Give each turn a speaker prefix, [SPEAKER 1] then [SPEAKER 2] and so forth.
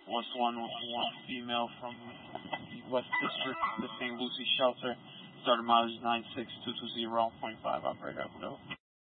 [SPEAKER 1] West 111 female from the West District, the St. Lucie shelter. Starter mileage 96220.5. Operator, hello.